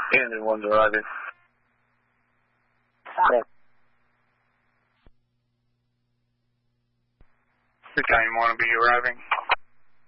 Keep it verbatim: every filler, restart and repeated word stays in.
Engine one's arriving. Stop. The time one will be arriving.